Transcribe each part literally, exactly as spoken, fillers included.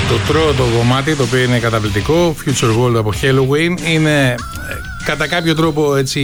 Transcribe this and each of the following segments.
Το πρώτο κομμάτι, το οποίο είναι καταπληκτικό, Future World από Helloween, είναι κατά κάποιο τρόπο έτσι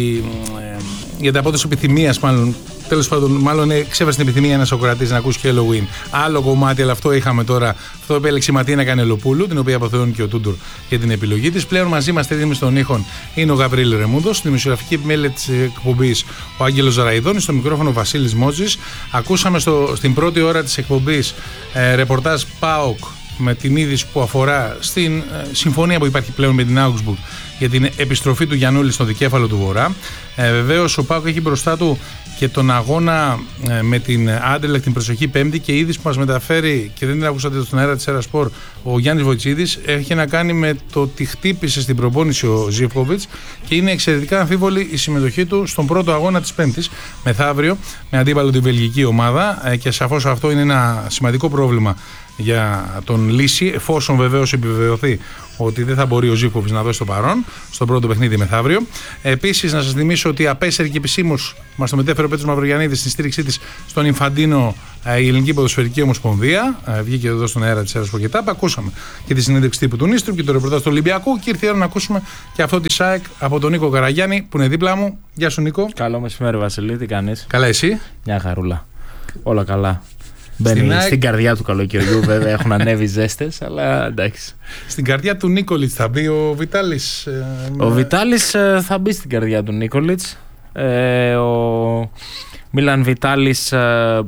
για τα απόδοση επιθυμίας, μάλλον. Τέλος πάντων, μάλλον εξέφρασε την επιθυμία ένας ακροατής να ακούσει Halloween. Άλλο κομμάτι, αλλά αυτό είχαμε τώρα. Αυτό επέλεξε η Ματίνα Κανελοπούλου, την οποία αποθεώνει και ο Τούντορ για την επιλογή της. Πλέον μαζί μας έτοιμοι στον ήχον είναι ο Γαβρίλ Ρεμούδος. Στη δημοσιογραφική επιμέλεια της εκπομπής ο Άγγελος Ζαραϊδόνης. Στο μικρόφωνο ο Βασίλης Μότζης. Ακούσαμε στο, στην πρώτη ώρα της εκπομπής ε, ρεπορτάζ ΠΑΟΚ με την είδηση που αφορά στην ε, συμφωνία που υπάρχει πλέον με την Augsburg για την επιστροφή του Γιαννούλη στο δικέφαλο του Βορρά. Ε, βεβαίως ο ΠΑΟΚ έχει μπροστά του και τον αγώνα ε, με την Άντερλεχτ την προσεχή Πέμπτη, και η είδηση που μας μεταφέρει, και δεν την ακούσατε στον αέρα της Έρα Σπορ, ο Γιάννης Βοητσίδης, έχει να κάνει με το ότι χτύπησε στην προπόνηση ο Ζίβκοβιτς και είναι εξαιρετικά αμφίβολη η συμμετοχή του στον πρώτο αγώνα της Πέμπτης, μεθαύριο, με αντίπαλο τη βελγική ομάδα, ε, και σαφώς αυτό είναι ένα σημαντικό πρόβλημα για τον Λύση, εφόσον βεβαίως επιβεβαιωθεί ότι δεν θα μπορεί ο Ζίβκοβιτς να δώσει το παρόν στο πρώτο παιχνίδι μεθαύριο. Επίσης, να σας θυμίσω ότι απέσαιρε και επισήμως, μας το μετέφερε ο Πέτρος Μαυρογιαννίδης στην στήριξή της στον Ινφαντίνο η Ελληνική Ποδοσφαιρική Ομοσπονδία. Βγήκε εδώ στον αέρα της Έρα Σπορ και Τάπα. Ακούσαμε και τη συνέντευξη τύπου του Νίστρου και το ρεπορτάζ του Ολυμπιακού. Και ήρθε η ώρα να ακούσουμε και αυτό τη ΣΑΕΚ από τον Νίκο Καραγιάννη που είναι δίπλα μου. Γεια σου, Νίκο. Καλό μεσημέρι, Βασιλή, τι κάνεις? Καλά, εσύ? Μια χαρούλα. Όλα καλά. Μπαίνει στην, στην καρδιά του καλοκαιριού, βέβαια έχουν ανέβει ζέστες, αλλά εντάξει. Στην καρδιά του Νίκολιτς θα μπει ο Βιτάλης. Ε, ο με... Βιτάλης ε, θα μπει στην καρδιά του Νίκολιτς. Ε, ο Μίλαν Βιτάλης ε,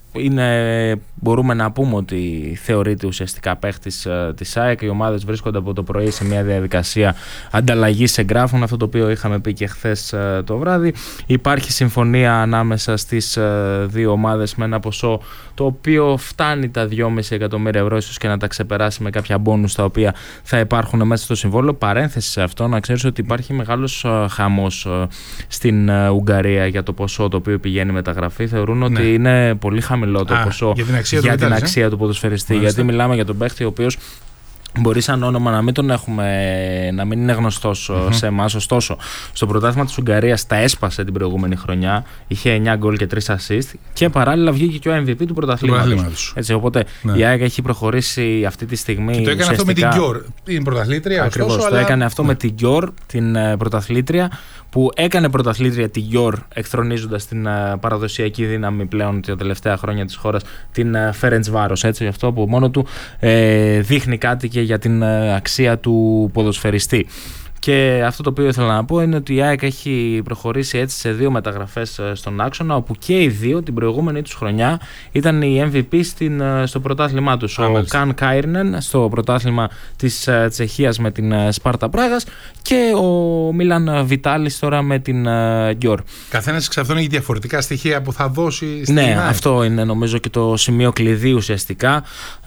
είναι, μπορούμε να πούμε ότι θεωρείται ουσιαστικά παίχτης ε, της ΑΕΚ. Οι ομάδες βρίσκονται από το πρωί σε μια διαδικασία ανταλλαγής εγγράφων, αυτό το οποίο είχαμε πει και χθες ε, το βράδυ. Υπάρχει συμφωνία ανάμεσα στις ε, δύο ομάδες με ένα ποσό το οποίο φτάνει τα δυόμισι εκατομμύρια ευρώ, ίσως και να τα ξεπεράσει με κάποια μπόνους τα οποία θα υπάρχουν μέσα στο συμβόλαιο. Παρένθεση σε αυτό, να ξέρεις ότι υπάρχει μεγάλος ε, χαμός ε, στην ε, Ουγγαρία για το ποσό το οποίο πηγαίνει μεταγραφή. Θεωρούν ναι. ότι είναι πολύ χαμηλό το Α, ποσό για την αξία, για του, την Βιτάλης, αξία ε? του ποδοσφαιριστή. Μάλιστα. Γιατί μιλάμε για τον παίχτη ο οποίος μπορεί σαν όνομα να μην τον έχουμε, να μην είναι γνωστός mm-hmm. σε εμάς. Ωστόσο, στο πρωτάθλημα της Ουγγαρίας τα έσπασε την προηγούμενη χρονιά. Είχε εννιά γκολ και τρία assist και παράλληλα βγήκε και ο εμ βι πι του πρωταθλήματος. Έτσι, οπότε ναι. η ΑΕΚ έχει προχωρήσει αυτή τη στιγμή. Και το έκανε αυτό με την Γκιόρ, την πρωταθλήτρια. Ακριβώς. Ωστόσο, το αλλά... έκανε αυτό ναι. με την Γκιόρ, την πρωταθλήτρια, που έκανε πρωταθλήτρια την Γκιόρ, εκθρονίζοντας την παραδοσιακή δύναμη πλέον τα τελευταία χρόνια της χώρας, την Φέρεντσβάρος. Έτσι, αυτό από μόνο του ε, δείχνει κάτι και για την αξία του ποδοσφαιριστή. Και αυτό το οποίο ήθελα να πω είναι ότι η ΑΕΚ έχει προχωρήσει έτσι σε δύο μεταγραφές στον άξονα, όπου και οι δύο την προηγούμενη τους χρονιά ήταν οι εμ βι πι στην, στο πρωτάθλημά τους. Ο Καν Κάιρνεν στο πρωτάθλημα της Τσεχίας με την Σπάρτα Πράγας και ο Μίλαν Βιτάλης τώρα με την Γκιόρ. Καθένας εξ αυτών έχει διαφορετικά στοιχεία που θα δώσει στην Ναι, ΑΕΚ. αυτό είναι νομίζω και το σημείο κλειδί ουσιαστικά.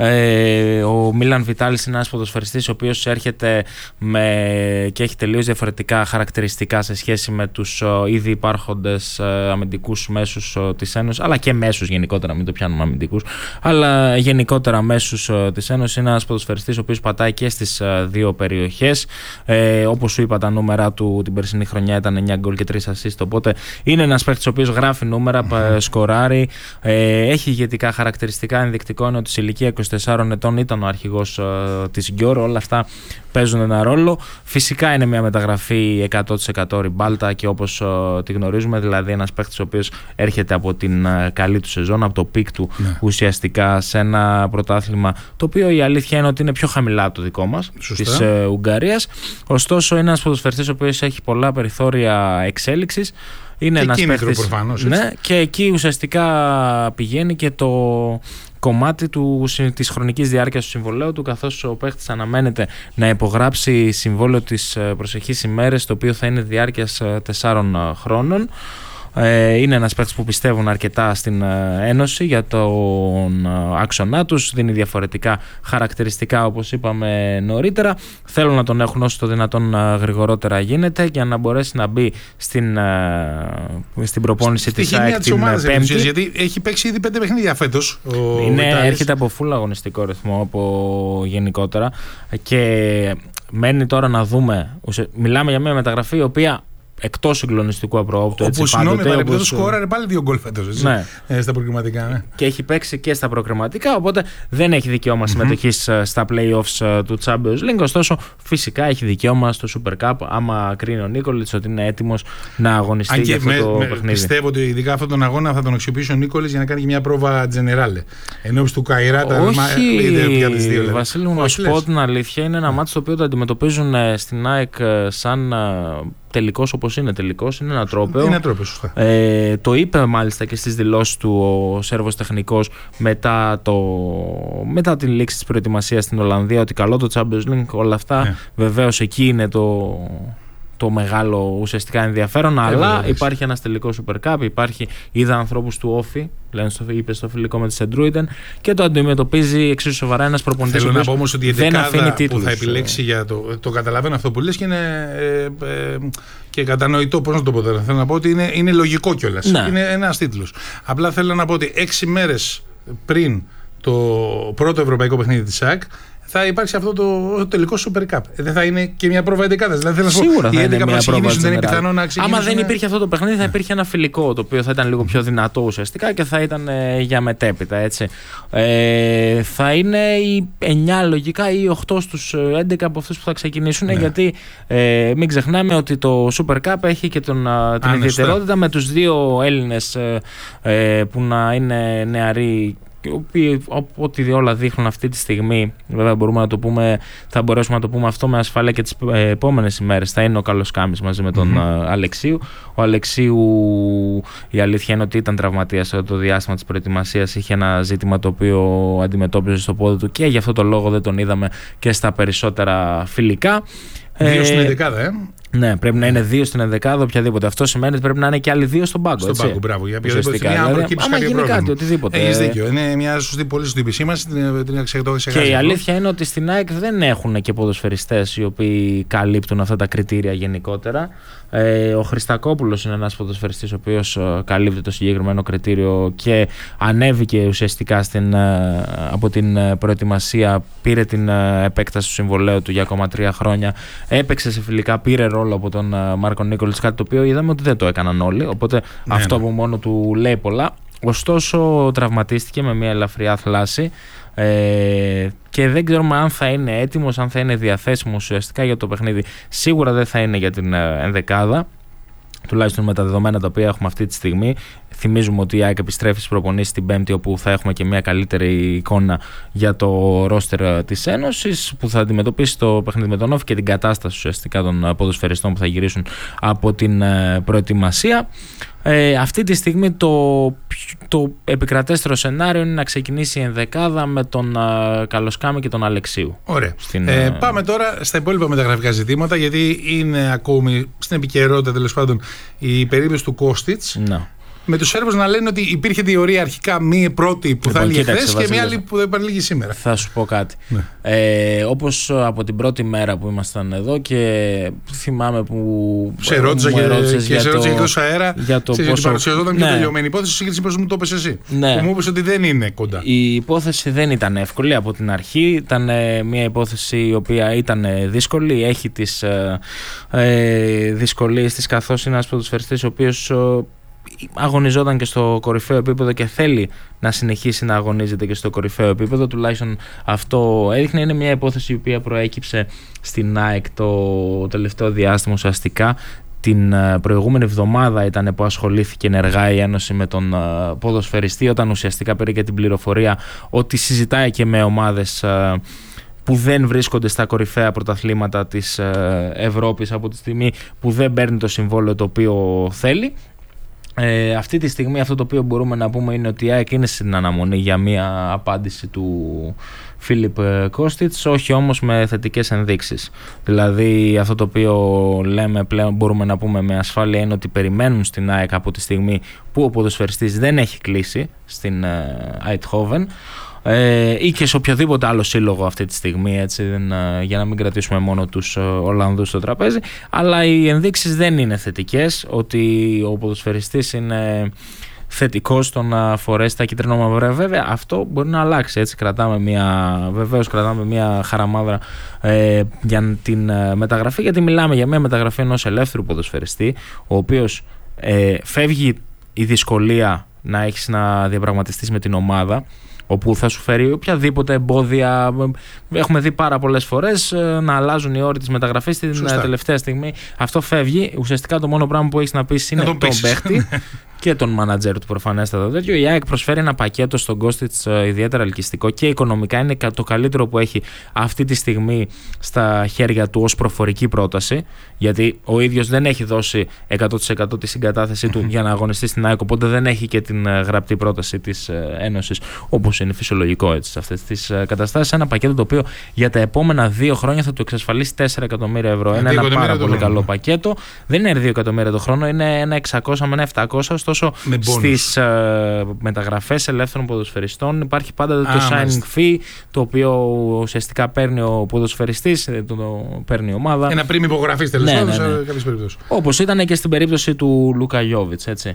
Ε, ο Μίλαν Βιτάλης είναι ένας ποδοσφαιριστής ο οποίος έρχεται με... και έχει τελείως διαφορετικά χαρακτηριστικά σε σχέση με τους uh, ήδη υπάρχοντες uh, αμυντικούς μέσους uh, της Ένωσης, αλλά και μέσους γενικότερα, μην το πιάνουμε αμυντικούς, αλλά γενικότερα μέσους uh, της Ένωσης. Είναι ένας ποδοσφαιριστής ο οποίος πατάει και στις uh, δύο περιοχές. Ε, όπως σου είπα, τα νούμερα του την περσινή χρονιά ήταν εννιά γκολ και τρία assist, οπότε είναι ένας παίκτης ο οποίος γράφει νούμερα, mm-hmm. σκοράρει, ε, έχει ηγετικά χαρακτηριστικά. Ενδεικτικό είναι ότι σε ηλικία είκοσι τεσσάρων ετών ήταν ο αρχηγός uh, της Γκιόρ. Όλα αυτά παίζουν ένα ρόλο. Φυσικά είναι μια μεταγραφή εκατό τοις εκατό ριμπάλτα και όπως uh, τη γνωρίζουμε, δηλαδή ένας παίκτης ο οποίος έρχεται από την uh, καλή του σεζόν, από το πικ του ναι. ουσιαστικά σε ένα πρωτάθλημα το οποίο η αλήθεια είναι ότι είναι πιο χαμηλά από το δικό μας, της uh, Ουγγαρίας. Ωστόσο είναι ένας ποδοσφαιριστής ο οποίος έχει πολλά περιθώρια εξέλιξης. Είναι και ένας παίκτης, προφανώς, ναι, και εκεί ουσιαστικά πηγαίνει και το κομμάτι του, της χρονικής διάρκειας του συμβολέου του, καθώς ο παίχτης αναμένεται να υπογράψει συμβόλαιο της προσεχής ημέρες, το οποίο θα είναι διάρκειας τεσσάρων χρόνων. Είναι ένας παίκτης που πιστεύουν αρκετά στην Ένωση για τον άξονά τους, δίνει διαφορετικά χαρακτηριστικά όπως είπαμε νωρίτερα. Θέλουν να τον έχουν όσο το δυνατόν γρηγορότερα γίνεται για να μπορέσει να μπει στην, στην προπόνηση στη της ΑΕΚ την Πέμπτη. Γιατί έχει παίξει ήδη πέντε παιχνίδια φέτος. Είναι, έρχεται από φουλ αγωνιστικό ρυθμό από γενικότερα και μένει τώρα να δούμε. Μιλάμε για μια μεταγραφή η οποία εκτός συγκλονιστικού απροόπτου. Όπου συγγνώμη, παρεμπιπτόντως σκόραρε πάλι δύο γκολ φέτος, ναι. ε, στα προκριματικά. Ναι. Και έχει παίξει και στα προκριματικά, οπότε δεν έχει δικαίωμα mm-hmm. συμμετοχής στα play-offs του Champions League. Ωστόσο, φυσικά έχει δικαίωμα στο Super Cup, άμα κρίνει ο Νίκολιτς ότι είναι έτοιμος να αγωνιστεί για αυτό με, το με, παιχνίδι. Πιστεύω ότι ειδικά αυτόν τον αγώνα θα τον αξιοποιήσει ο Νίκολιτς για να κάνει και μια πρόβα τζενεράλε. Ενώπιση του Καϊράτα. Όχι, Βασίλη, να σου πω την αλήθεια, είναι ένα μάτσο το οποίο το αντιμετωπίζουν στην ΑΕΚ σαν τελικός, όπως είναι τελικός, είναι ένα τρόπαιο. Είναι τρόπαιο, σωστά. Ε, το είπε μάλιστα και στις δηλώσεις του ο Σέρβος τεχνικός μετά, το, μετά την λήξη της προετοιμασίας στην Ολλανδία, ότι καλό το Champions League, όλα αυτά. Ναι. Βεβαίως εκεί είναι το, το μεγάλο ουσιαστικά ενδιαφέρον, ε, αλλά βέβαια, υπάρχει ένας τελικός Super Cup, υπάρχει, είδα ανθρώπους του Όφη, λένε στο, είπε στο φιλικό με τη Σεντρούιντεν, και το αντιμετωπίζει εξίσου σοβαρά ένας προπονητής. Θέλω να πω όμως ότι η δεκάδα που θα επιλέξει ε... για το, το καταλαβαίνω αυτό που λες και είναι ε, ε, και κατανοητό, πώς να το πω τώρα. Θέλω να πω ότι είναι, είναι λογικό κιόλας. Ναι. Είναι ένας τίτλος. Απλά θέλω να πω ότι έξι μέρες πριν το πρώτο ευρωπαϊκό παιχνίδι της ΣΑΚ θα υπάρξει αυτό το, το τελικό Super Cup. Δεν θα είναι και μια πρόβα εντεκάδας. Δηλαδή, θέλω σίγουρα να πω, θα είναι μια πρόβα. Δεν είναι πιθανό να ξεκινήσουν. Άμα δεν υπήρχε αυτό το παιχνίδι, θα υπήρχε ένα φιλικό, το οποίο θα ήταν λίγο πιο δυνατό ουσιαστικά και θα ήταν ε, για μετέπειτα. Έτσι. Ε, θα είναι οι εννιά λογικά ή οκτώ στους έντεκα από αυτούς που θα ξεκινήσουν. Ναι. Γιατί ε, μην ξεχνάμε ότι το Super Cup έχει και τον, α, την ιδιαιτερότητα με τους δύο Έλληνες ε, ε, που να είναι νεαροί, οι οποίοι ό,τι όλα δείχνουν αυτή τη στιγμή, βέβαια μπορούμε να το πούμε, θα μπορέσουμε να το πούμε αυτό με ασφάλεια και τις επόμενες ημέρες, θα είναι ο Καλοσκάμης μαζί με τον mm-hmm. Αλεξίου. Ο Αλεξίου, η αλήθεια είναι ότι ήταν τραυματίας το διάστημα της προετοιμασίας, είχε ένα ζήτημα το οποίο αντιμετώπιζε στο πόδι του και γι' αυτό το λόγο δεν τον είδαμε και στα περισσότερα φιλικά. Δύο στην ενδεκάδα, ε. Ναι, πρέπει να είναι δύο στην ενδεκάδα, οποιαδήποτε. Αυτό σημαίνει ότι πρέπει να είναι και άλλοι δύο στον πάγκο. Στον πάγκο, μπράβο. Για οποιαδήποτε στιγμή, αν προκύψει κάποιο γίνει πρόβλημα. Κάτι, οτιδήποτε. Έχεις δίκιο. Είναι μια σωστή, πολύ σωστή επισήμανση. Την, την εξεκτώχηση. Και η αλήθεια είναι ότι στην ΑΕΚ δεν έχουν και ποδοσφαιριστές οι οποίοι καλύπτουν αυτά τα κριτήρια γενικότερα. Ε, ο Χριστακόπουλος είναι ένας ποδοσφαιριστής ο οποίος καλύπτει το συγκεκριμένο κριτήριο και ανέβηκε ουσιαστικά στην, από την προετοιμασία, πήρε την επέκταση του συμβολαίου του για ακόμα τρία χρόνια, έπαιξε σε φιλικά, πήρε ρόλο από τον Μάρκο Νίκολιτς, κάτι το οποίο είδαμε ότι δεν το έκαναν όλοι, οπότε ναι, αυτό ναι. από μόνο του λέει πολλά. Ωστόσο τραυματίστηκε με μια ελαφριά θλάση ε, και δεν ξέρουμε αν θα είναι έτοιμος, αν θα είναι διαθέσιμος ουσιαστικά για το παιχνίδι. Σίγουρα δεν θα είναι για την ενδεκάδα, τουλάχιστον με τα δεδομένα τα οποία έχουμε αυτή τη στιγμή. Θυμίζουμε ότι η ΑΕΚ επιστρέφει στις προπονήσεις την Πέμπτη, όπου θα έχουμε και μια καλύτερη εικόνα για το ρόστερ της Ένωσης, που θα αντιμετωπίσει το παιχνίδι με τον Όφη και την κατάσταση ουσιαστικά των ποδοσφαιριστών που θα γυρίσουν από την προετοιμασία. Ε, αυτή τη στιγμή το, το επικρατέστερο σενάριο είναι να ξεκινήσει η ενδεκάδα με τον uh, Καλοσκάμη και τον Αλεξίου. Ωραία. Στην, ε, uh... Πάμε τώρα στα υπόλοιπα μεταγραφικά ζητήματα, γιατί είναι ακόμη στην επικαιρότητα τέλος πάντων η περίπτωση του Κώστιτς. No. Με τους Σέρβους να λένε ότι υπήρχε διορία αρχικά μία πρώτη που λοιπόν, θα έλεγε χθες και μία άλλη που δεν επαναλήγει σήμερα. Θα σου πω κάτι. Ναι. Ε, όπως από την πρώτη μέρα που ήμασταν εδώ και θυμάμαι που. Σε ρώτησα και, και σε ρώτησα εκτός αέρα. Για το σε, πόσο. Παρουσιαζόταν ναι. και τελειωμένη υπόθεση σύγκριση προς μου το είπες εσύ. Ναι. Που μου είπες ότι δεν είναι κοντά. Η υπόθεση δεν ήταν εύκολη από την αρχή. Ήταν μια υπόθεση η οποία ήταν δύσκολη. Έχει τις ε, δυσκολίες της, καθώς είναι ένας ποδοσφαιριστής ο οποίος αγωνιζόταν και στο κορυφαίο επίπεδο και θέλει να συνεχίσει να αγωνίζεται και στο κορυφαίο επίπεδο, τουλάχιστον αυτό έδειχνε. Είναι μια υπόθεση η οποία προέκυψε στην ΑΕΚ το τελευταίο διάστημα ουσιαστικά. Την προηγούμενη εβδομάδα ήταν που ασχολήθηκε ενεργά η Ένωση με τον ποδοσφαιριστή, όταν ουσιαστικά πήρε και την πληροφορία ότι συζητάει και με ομάδες που δεν βρίσκονται στα κορυφαία πρωταθλήματα της Ευρώπης από τη στιγμή που δεν παίρνει το συμβόλαιο το οποίο θέλει. Ε, αυτή τη στιγμή αυτό το οποίο μπορούμε να πούμε είναι ότι η ΑΕΚ είναι στην αναμονή για μια απάντηση του Φίλιπ Κώστιτς, όχι όμως με θετικές ενδείξεις. Δηλαδή αυτό το οποίο λέμε πλέον, μπορούμε να πούμε με ασφάλεια, είναι ότι περιμένουν στην ΑΕΚ από τη στιγμή που ο ποδοσφαιριστής δεν έχει κλείσει στην Eindhoven ε, ή και σε οποιοδήποτε άλλο σύλλογο αυτή τη στιγμή, έτσι, δεν, για να μην κρατήσουμε μόνο τους Ολλανδούς στο τραπέζι, αλλά οι ενδείξεις δεν είναι θετικές ότι ο ποδοσφαιριστής είναι θετικό στο να φορέσει τα κίτρινα-μαύρα. Βέβαια, αυτό μπορεί να αλλάξει. Έτσι, κρατάμε μια, βεβαίως κρατάμε μια χαραμάδα ε, για την ε, μεταγραφή, γιατί μιλάμε για μια μεταγραφή ενός ελεύθερου ποδοσφαιριστή, ο οποίος ε, φεύγει η δυσκολία να έχεις να διαπραγματευτείς με την ομάδα, όπου θα σου φέρει οποιαδήποτε εμπόδια. Έχουμε δει πάρα πολλές φορές να αλλάζουν οι όροι της μεταγραφής την Σωστά. τελευταία στιγμή. Αυτό φεύγει. Ουσιαστικά το μόνο πράγμα που έχεις να πεις είναι τον, τον παίχτη και τον μάνατζερ του προφανέστατα τέτοιο. Η ΑΕΚ προσφέρει ένα πακέτο στον Κώστιτς ιδιαίτερα ελκυστικό και οικονομικά είναι το καλύτερο που έχει αυτή τη στιγμή στα χέρια του ως προφορική πρόταση. Γιατί ο ίδιος δεν έχει δώσει εκατό τοις εκατό τη συγκατάθεσή του για να αγωνιστεί στην ΑΕΚ, οπότε δεν έχει και την γραπτή πρόταση της Ένωσης, όπως είναι φυσιολογικό έτσι, σε αυτές τις καταστάσεις. Ένα πακέτο το οποίο για τα επόμενα δύο χρόνια θα του εξασφαλίσει τέσσερα εκατομμύρια ευρώ. Είναι ένα πάρα πολύ καλό πακέτο. Δεν είναι δύο εκατομμύρια το χρόνο, είναι ένα εξακόσια με ένα επτακόσια. Ωστόσο, στις uh, μεταγραφές ελεύθερων ποδοσφαιριστών υπάρχει πάντα το ah, signing fee, το οποίο ουσιαστικά παίρνει ο ποδοσφαιριστής, το, το παίρνει η ομάδα. Ένα πριν υπογραφής τέλος πάντων, σε κάποιες περιπτώσεις. Όπως ήταν και στην περίπτωση του Λούκα Γιόβιτς, έτσι.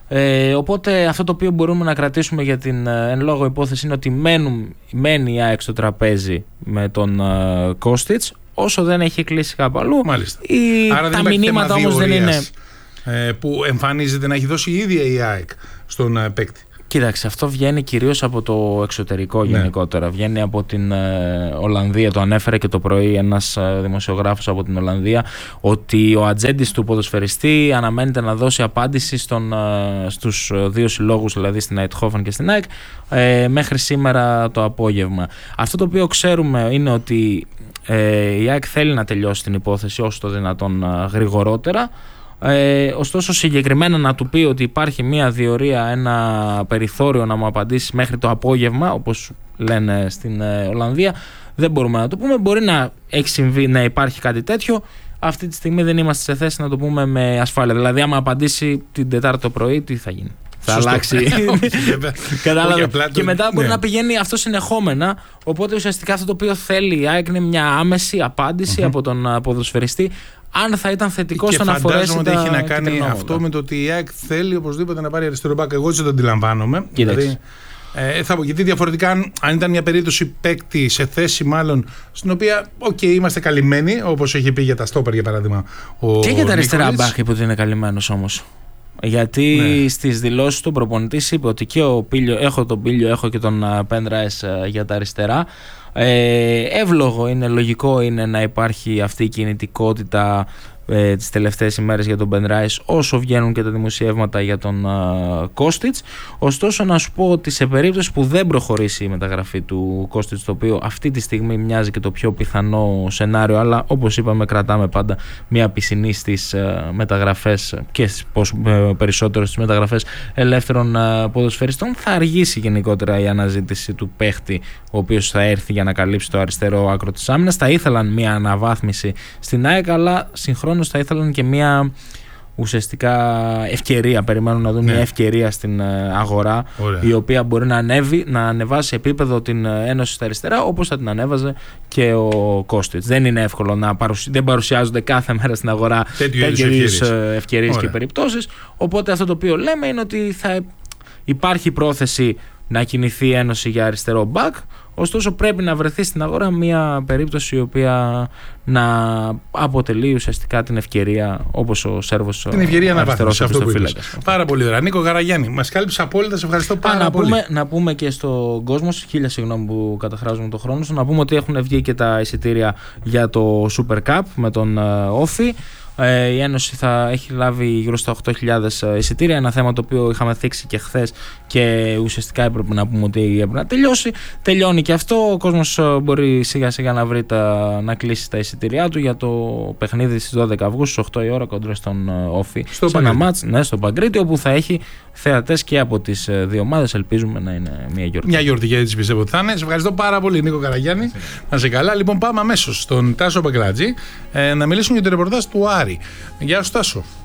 Ε, οπότε αυτό το οποίο μπορούμε να κρατήσουμε για την ε, εν λόγω υπόθεση είναι ότι μένουν, μένει η ΑΕΚ στο τραπέζι με τον ε, Κώστιτς, όσο δεν έχει κλείσει κάπου αλλού. Μάλιστα. Η, Άρα τα μηνύματα όμως δεν είναι. Ε, που εμφανίζεται να έχει δώσει η ίδια η ΑΕΚ στον ε, παίκτη. Κοίταξε, αυτό βγαίνει κυρίως από το εξωτερικό γενικότερα. Ναι. Βγαίνει από την ε, Ολλανδία. Το ανέφερε και το πρωί ένας ε, δημοσιογράφος από την Ολλανδία, ότι ο ατζέντης του ποδοσφαιριστή αναμένεται να δώσει απάντηση στον, ε, στους δύο συλλόγους, δηλαδή στην Eindhoven και στην ΑΕΚ, ε, μέχρι σήμερα το απόγευμα. Αυτό το οποίο ξέρουμε είναι ότι ε, η ΑΕΚ θέλει να τελειώσει την υπόθεση όσο το δυνατόν ε, γρηγορότερα. Ε, ωστόσο συγκεκριμένα να του πει ότι υπάρχει μια διορία, ένα περιθώριο να μου απαντήσει μέχρι το απόγευμα, όπως λένε στην ε, Ολλανδία, δεν μπορούμε να το πούμε. Μπορεί να έχει συμβεί, να υπάρχει κάτι τέτοιο. Αυτή τη στιγμή δεν είμαστε σε θέση να το πούμε με ασφάλεια. Δηλαδή άμα απαντήσει την Τετάρτη το πρωί, τι θα γίνει? Θα Σωστό. αλλάξει. Κατάλαβε. Και μετά μπορεί ναι. να πηγαίνει αυτό συνεχόμενα. Οπότε ουσιαστικά αυτό το οποίο θέλει η ΑΕΚ είναι μια άμεση απάντηση mm-hmm. από τον ποδοσφαιριστή, αν θα ήταν θετικό και στο να φορέσει. Φαντάζομαι ότι έχει να κάνει αυτό με το ότι η ΑΕΚ θέλει οπωσδήποτε να πάρει αριστερό μπακ. Εγώ έτσι το αντιλαμβάνομαι. Δηλαδή, ε, θα πω, γιατί διαφορετικά, αν, αν ήταν μια περίπτωση παίκτη σε θέση, μάλλον στην οποία, οκ, okay, είμαστε καλυμμένοι, όπως έχει πει για τα στόπερ για παράδειγμα. Ο και για τα αριστερά μπακ είπε ότι είναι καλυμμένος όμως. Γιατί ναι. στις δηλώσεις του προπονητής είπε ότι και ο Πίλιο, έχω τον Πίλιο, έχω και τον Πέντραες για τα αριστερά. Ε, εύλογο είναι, λογικό είναι να υπάρχει αυτή η κινητικότητα ε, τις τελευταίες ημέρες για τον Ben Rice, όσο βγαίνουν και τα δημοσιεύματα για τον Κώστιτς. Ωστόσο να σου πω ότι σε περίπτωση που δεν προχωρήσει η μεταγραφή του Κώστιτς, το οποίο αυτή τη στιγμή μοιάζει και το πιο πιθανό σενάριο, αλλά όπως είπαμε κρατάμε πάντα μια πισινή στις ε, μεταγραφές και στις, πώς, ε, περισσότερο στις μεταγραφές ελεύθερων ε, ποδοσφαιριστών, θα αργήσει γενικότερα η αναζήτηση του παίχτη ο οποίος θα έρθει για να καλύψει το αριστερό άκρο της άμυνας. Θα ήθελαν μια αναβάθμιση στην ΑΕΚ, αλλά συγχρόνως θα ήθελαν και μια ουσιαστικά ευκαιρία. Περιμένουν να δουν ναι. μια ευκαιρία στην αγορά. Ωραία. Η οποία μπορεί να ανέβει, να ανεβάσει επίπεδο την Ένωση στα αριστερά, όπως θα την ανέβαζε και ο Κώστιτς. Δεν είναι εύκολο να παρουσι... δεν παρουσιάζονται κάθε μέρα στην αγορά τέτοιες ευκαιρίες και περιπτώσεις. Οπότε αυτό το οποίο λέμε είναι ότι θα υπάρχει πρόθεση να κινηθεί η Ένωση για αριστερό μπακ. Ωστόσο πρέπει να βρεθεί στην αγορά μια περίπτωση η οποία να αποτελεί ουσιαστικά την ευκαιρία, όπως ο Σέρβος την ευκαιρία να βάθμισε αυτό που είπες. Πάρα πολύ ωραία. Νίκο Καραγιάννη, μας κάλυψε απόλυτα, σε ευχαριστώ πάρα Α, πολύ. Να πούμε, να πούμε και στον κόσμο, χίλια συγγνώμη που καταχράζουμε τον χρόνο σου, να πούμε ότι έχουν βγει και τα εισιτήρια για το Super Cup με τον Όφη. Η Ένωση θα έχει λάβει γύρω στα οκτώ χιλιάδες εισιτήρια, ένα θέμα το οποίο είχαμε θίξει και χθες και ουσιαστικά έπρεπε να πούμε ότι έπρεπε να τελειώσει. Τελειώνει και αυτό, ο κόσμος μπορεί σιγά σιγά να βρει τα, να κλείσει τα εισιτήριά του για το παιχνίδι στις δώδεκα Αυγούστου στις οκτώ η ώρα κοντά στον Όφη. Στο σε ένα μάτς, ναι, στο Παγκρίτη, όπου θα έχει θεατές και από τις δύο ομάδες. Ελπίζουμε να είναι μια γιορτή. Μια γιορτή, έτσι πιστεύω ότι θα είναι. Σε ευχαριστώ πάρα πολύ, Νίκο Καραγιάννη. Να σε καλά. Λοιπόν, πάμε αμέσως στον Τάσο Μπαγκράτζη ε, να μιλήσουμε για το ρεπορτάζ του Άρη. Γεια σου, Τάσο.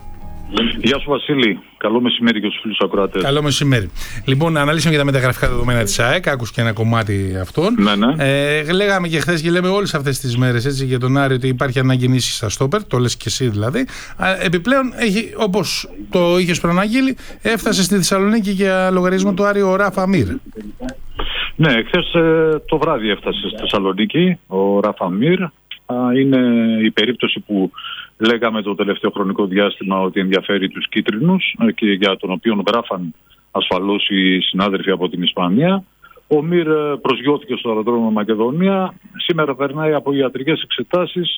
Γεια σου Βασίλη, καλό μεσημέρι και στους φίλους ακροατές. Καλό μεσημέρι. Λοιπόν, αναλύσαμε για τα μεταγραφικά δεδομένα της ΑΕΚ, άκουσα και ένα κομμάτι αυτών. Ναι, ναι. Ε, λέγαμε και χθες και λέμε όλες αυτές τις μέρες έτσι, για τον Άρη ότι υπάρχει ανάγκη ενίσχυσης στα στόπερ, το λες και εσύ δηλαδή. Επιπλέον, έχει, όπως το είχες προαναγγείλει, έφτασε στη Θεσσαλονίκη για λογαριασμό του Άρη ο Ράφα Μίρ. Ναι, χθες το βράδυ έφτασε στη Θεσσαλονίκη ο Ράφα Μίρ. Είναι η περίπτωση που λέγαμε το τελευταίο χρονικό διάστημα ότι ενδιαφέρει τους κίτρινους και για τον οποίο γράφαν ασφαλώς οι συνάδελφοι από την Ισπανία. Ο Μίρ προσγειώθηκε στο αεροδρόμιο Μακεδονία. Σήμερα περνάει από ιατρικές εξετάσεις.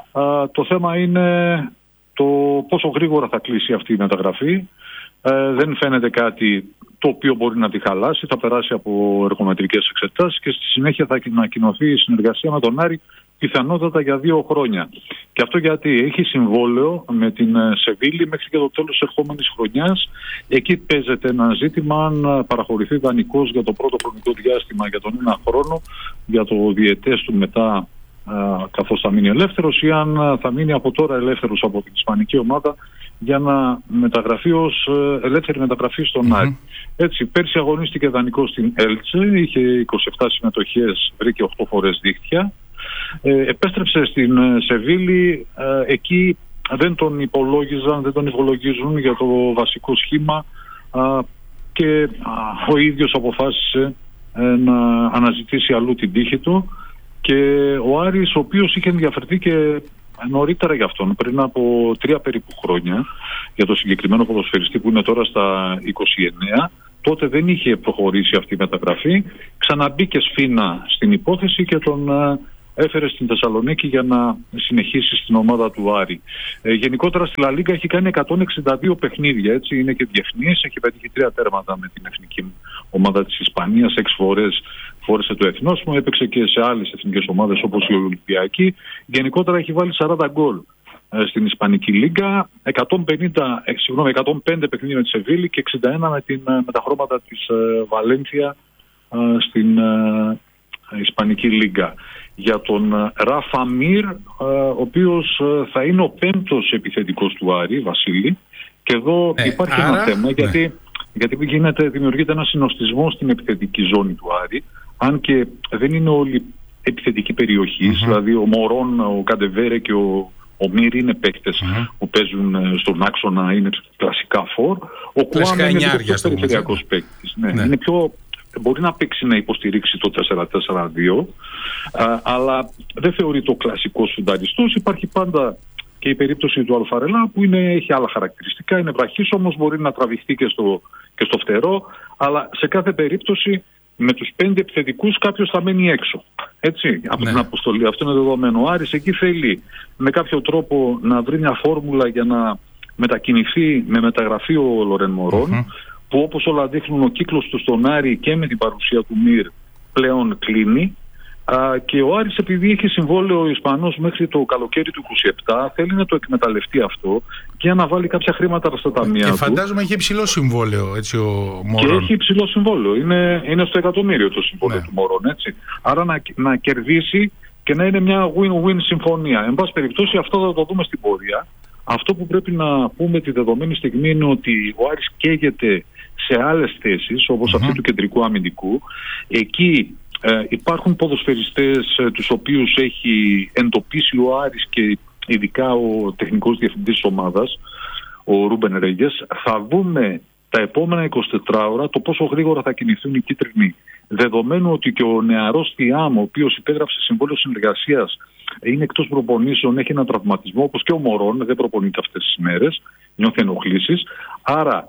Το θέμα είναι το πόσο γρήγορα θα κλείσει αυτή η μεταγραφή. Δεν φαίνεται κάτι το οποίο μπορεί να τη χαλάσει. Θα περάσει από εργομετρικές εξετάσεις και στη συνέχεια θα ανακοινωθεί η συνεργασία με τον Άρη πιθανότατα για δύο χρόνια. Και αυτό γιατί έχει συμβόλαιο με την Σεβίλη μέχρι και το τέλος της ερχόμενης χρονιάς. Εκεί παίζεται ένα ζήτημα αν παραχωρηθεί δανεικός για το πρώτο χρονικό διάστημα για τον ένα χρόνο, για το διετές του μετά καθώς θα μείνει ελεύθερος, ή αν θα μείνει από τώρα ελεύθερος από την ισπανική ομάδα για να μεταγραφεί ως ελεύθερη μεταγραφή στον mm-hmm. Άρη. Έτσι, πέρσι αγωνίστηκε δανεικός στην Έλτσε, είχε είκοσι επτά συμμετοχές, βρήκε οκτώ φορές δίχτυα. Ε, επέστρεψε στην Σεβίλη, ε, εκεί δεν τον υπολόγιζαν, δεν τον υπολογίζουν για το βασικό σχήμα ε, και ε, ο ίδιος αποφάσισε ε, να αναζητήσει αλλού την τύχη του, και ο Άρης, ο οποίος είχε ενδιαφερθεί και νωρίτερα για αυτόν, πριν από τρία περίπου χρόνια, για το συγκεκριμένο ποδοσφαιριστή που είναι τώρα στα είκοσι εννέα, τότε δεν είχε προχωρήσει αυτή η μεταγραφή, ξαναμπήκε σφήνα στην υπόθεση και τον ε, έφερε στην Θεσσαλονίκη για να συνεχίσει στην ομάδα του Άρη. Ε, γενικότερα στη Λα Λίγκα έχει κάνει εκατόν εξήντα δύο παιχνίδια, έτσι, είναι και διεθνής, έχει πετύχει τρία τέρματα με την εθνική ομάδα της Ισπανίας, έξι φορές φόρεσε το εθνόσημο, έπαιξε και σε άλλες εθνικές ομάδες όπως η Ολυμπιακή. Γενικότερα έχει βάλει σαράντα γκολ ε, στην Ισπανική Λίγκα, εκατόν πενήντα, ε, συγγνώμη, εκατόν πέντε παιχνίδια με τη Σεβίλη και εξήντα ένα με, την, με τα χρώματα της ε, Βαλένθια ε, στην ε, Ισπανική Λίγκα. Για τον Ράφα Μίρ, ο οποίος θα είναι ο πέμπτος επιθετικός του Άρη, Βασίλη, και εδώ ε, υπάρχει άρα, ένα θέμα, ναι. γιατί, γιατί γίνεται, δημιουργείται ένα συνοστισμό στην επιθετική ζώνη του Άρη, αν και δεν είναι όλοι επιθετική περιοχή, mm-hmm. δηλαδή ο Μωρόν, ο Καντεβέρε και ο, ο Μίρ είναι παίκτες mm-hmm. που παίζουν στον άξονα, είναι κλασικά φορ. Ο Κουάμ είναι πιο περιφερειακός παίκτης. Ναι, ναι. Είναι πιο... Μπορεί να παίξει να υποστηρίξει το τέσσερα τέσσερα δύο, α, αλλά δεν θεωρεί το κλασικό σουνταριστός. Υπάρχει πάντα και η περίπτωση του Αλφαρελά που είναι, έχει άλλα χαρακτηριστικά, είναι βραχής, όμως μπορεί να τραβηχτεί και στο, και στο φτερό, αλλά σε κάθε περίπτωση με τους πέντε επιθετικούς κάποιος θα μένει έξω. Έτσι, από ναι. την αποστολή. Αυτό είναι δεδομένο. Ο Άρης εκεί θέλει με κάποιο τρόπο να βρει μια φόρμουλα για να μετακινηθεί με μεταγραφή ο Λορέν Μωρόν, mm-hmm. που όπως όλα δείχνουν ο κύκλος του στον Άρη και με την παρουσία του Μίρ πλέον κλείνει, α, και ο Άρης, επειδή έχει συμβόλαιο ο Ισπανός μέχρι το καλοκαίρι του είκοσι επτά, θέλει να το εκμεταλλευτεί αυτό και να βάλει κάποια χρήματα στα ταμεία του. Και φαντάζομαι έχει υψηλό συμβόλαιο, έτσι, ο Μωρόν. Και έχει υψηλό συμβόλαιο, είναι, είναι στο εκατομμύριο το συμβόλαιο ναι. του Μωρόν, έτσι. Άρα να, να κερδίσει και να είναι μια win-win συμφωνία. Εν πάση περιπτώσει αυτό θα το δούμε στην πορεία. Αυτό που πρέπει να πούμε τη δεδομένη στιγμή είναι ότι ο Άρης καίγεται σε άλλες θέσεις, όπως mm-hmm. αυτή του κεντρικού αμυντικού. Εκεί ε, υπάρχουν ποδοσφαιριστές ε, τους οποίους έχει εντοπίσει ο Άρης και ειδικά ο τεχνικός διευθυντής της ομάδας, ο Ρούμπεν Ρέγγες. Θα δούμε τα επόμενα εικοσιτέσσερις ώρα το πόσο γρήγορα θα κινηθούν οι κίτρινοι. Δεδομένου ότι και ο νεαρός Τιάμ, ο οποίος υπέγραψε συμβόλαιο συνεργασίας, είναι εκτός προπονήσεων, έχει ένα τραυματισμό, όπως και ο Μωρόν, δεν προπονείται αυτές τις μέρες, νιώθει ενοχλήσεις. Άρα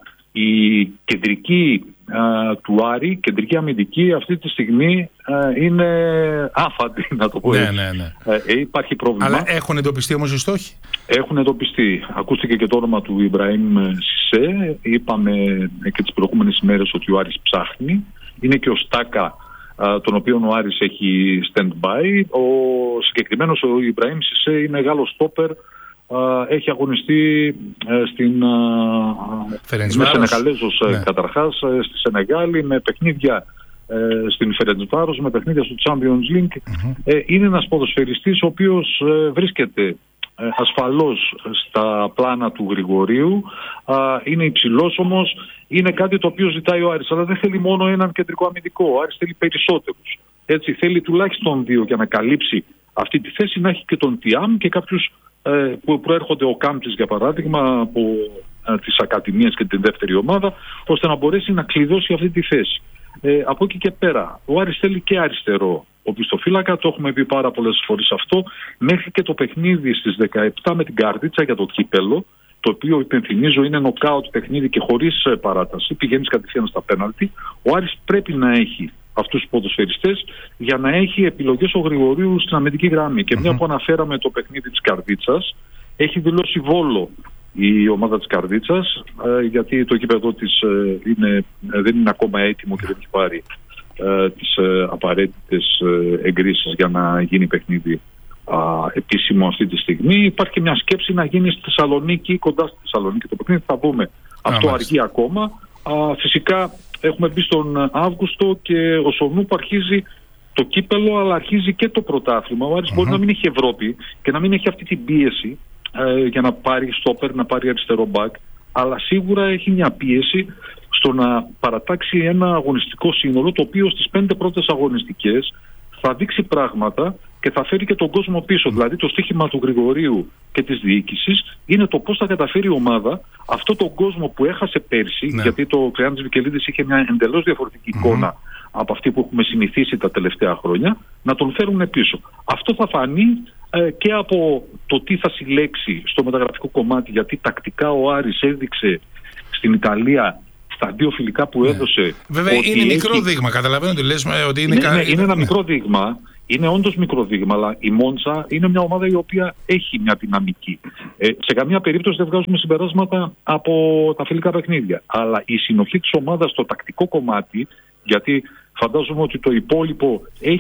η κεντρική α, του Άρη, κεντρική αμυντική αυτή τη στιγμή α, είναι άφαντη, να το πω έτσι. Ναι, ναι, ναι. Ε, υπάρχει πρόβλημα. Αλλά έχουν εντοπιστεί όμως οι στόχοι. Έχουν εντοπιστεί. Ακούστηκε και το όνομα του Ιμπραήμ Σισε. Είπαμε και τις προηγούμενες ημέρες ότι ο Άρης ψάχνει. Είναι και ο Στάκα, τον οποίο ο Άρης έχει stand-by. Ο συγκεκριμένος ο Ιμπραήμ Σισε είναι Γάλλος στόπερ. Έχει αγωνιστεί στην με Σενεγαλέζος ναι. καταρχάς στη Σενεγάλη, με παιχνίδια στην Φερεντσβάρος, με παιχνίδια στο Champions League. Mm-hmm. Είναι ένας ποδοσφαιριστής ο οποίος βρίσκεται ε, ασφαλώς στα πλάνα του Γρηγορίου, α, είναι υψηλός όμως, είναι κάτι το οποίο ζητάει ο Άρης, αλλά δεν θέλει μόνο έναν κεντρικό αμυντικό, ο Άρης θέλει περισσότερους. Έτσι, θέλει τουλάχιστον δύο για να καλύψει αυτή τη θέση, να έχει και τον Τιάμ και κάποιους ε, που προέρχονται, ο Κάμπτης για παράδειγμα, από ε, τις ακαδημίες και την δεύτερη ομάδα, ώστε να μπορέσει να κλειδώσει αυτή τη θέση. Ε, από εκεί και πέρα, ο Άρης θέλει και αριστερό οπισθοφύλακα, το έχουμε πει πάρα πολλές φορές αυτό, μέχρι και το παιχνίδι στις δεκαεπτά με την Καρδίτσα για το κύπελο, το οποίο υπενθυμίζω είναι νοκάουτ παιχνίδι και χωρίς παράταση, πηγαίνεις κατευθείαν στα πέναλτι. Ο Άρης πρέπει να έχει αυτούς τους ποδοσφαιριστές για να έχει επιλογές ο Γρηγορίου στην αμυντική γραμμή. Και μια που αναφέραμε το παιχνίδι της Καρδίτσας, έχει δηλώσει Βόλο η ομάδα της Καρδίτσας, ε, γιατί το γήπεδο της ε, είναι, ε, δεν είναι ακόμα έτοιμο και δεν έχει πάρει ε, τις ε, απαραίτητες ε, εγκρίσεις για να γίνει παιχνίδι ε, επίσημο αυτή τη στιγμή. Υπάρχει και μια σκέψη να γίνει στη Θεσσαλονίκη, κοντά στη Θεσσαλονίκη το παιχνίδι, θα δούμε. Αυτό Α, αργεί ακόμα. Ε, φυσικά έχουμε μπει στον Αύγουστο και ο Σονούπ αρχίζει το κύπελο, αλλά αρχίζει και το πρωτάθλημα. Ο Άρης mm-hmm. μπορεί να μην έχει Ευρώπη και να μην έχει αυτή την πίεση ε, για να πάρει στόπερ, να πάρει αριστερό μπακ, αλλά σίγουρα έχει μια πίεση στο να παρατάξει ένα αγωνιστικό σύνολο, το οποίο στις πέντε πρώτες αγωνιστικές θα δείξει πράγματα και θα φέρει και τον κόσμο πίσω. Δηλαδή το στοίχημα του Γρηγορίου και της διοίκησης είναι το πώς θα καταφέρει η ομάδα αυτό τον κόσμο που έχασε πέρσι, ναι. γιατί το Κρεάντζης Βικελίδης είχε μια εντελώς διαφορετική mm-hmm. εικόνα από αυτή που έχουμε συνηθίσει τα τελευταία χρόνια, να τον φέρουν πίσω. Αυτό θα φανεί ε, και από το τι θα συλλέξει στο μεταγραφικό κομμάτι, γιατί τακτικά ο Άρης έδειξε στην Ιταλία στα δύο φιλικά που έδωσε. Ναι. Βέβαια είναι έχει... μικρό δείγμα, καταλαβαίνω ότι λες ότι είναι... Ναι, κα... ναι, είναι ένα ναι. μικρό δείγμα, είναι όντως μικρό δείγμα, αλλά η Μόντσα είναι μια ομάδα η οποία έχει μια δυναμική. Ε, σε καμία περίπτωση δεν βγάζουμε συμπεράσματα από τα φιλικά παιχνίδια, αλλά η συνοχή της ομάδας στο τακτικό κομμάτι, γιατί φαντάζομαι ότι το υπόλοιπο έχει